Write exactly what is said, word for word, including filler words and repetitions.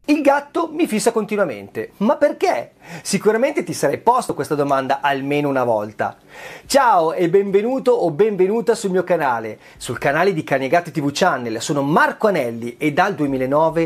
Il gatto mi fissa continuamente. Ma perché? Sicuramente ti sarei posto questa domanda almeno una volta. Ciao e benvenuto o benvenuta sul mio canale, sul canale di Cani e Gatti tivù Channel. Sono Marco Anelli e dal duemilanove